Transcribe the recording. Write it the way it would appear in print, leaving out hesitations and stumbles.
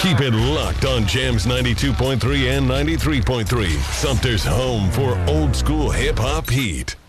Keep it locked on Jams 92.3 and 93.3, Sumter's home for old school hip hop heat.